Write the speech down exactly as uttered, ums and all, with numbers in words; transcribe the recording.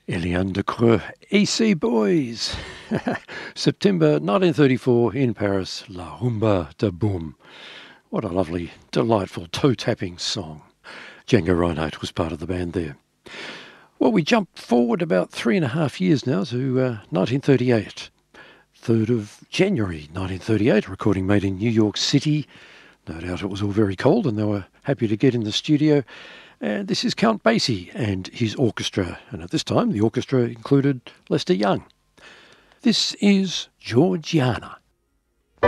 Eliane de Creux, E C Boys. September nineteen thirty-four in Paris, La Rumba de Boom. What a lovely, delightful toe-tapping song. Django Reinhardt was part of the band there. Well, we jump forward about three and a half years now to uh, nineteen thirty-eight. third of January nineteen thirty-eight, recording made in New York City. No doubt it was all very cold and they were happy to get in the studio. And this is Count Basie and his orchestra. And at this time, the orchestra included Lester Young. This is Georgiana.